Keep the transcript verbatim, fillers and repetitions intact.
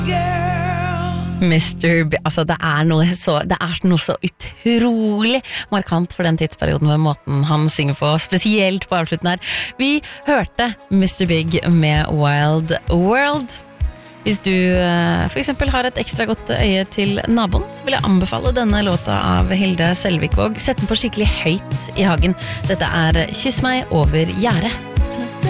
mister B, altså det er noe så det er noe så utrolig markant for den tidsperioden med måten han synger på, spesielt på avslutten her. Vi hørte mister Big med Wild World. Hvis du for eksempel har et ekstra godt øye til naboen, så vil jeg anbefale denne låta av Hilde Selvikvåg. Sett den på skikkelig høyt i hagen. Dette er Kyss meg over gjerdet.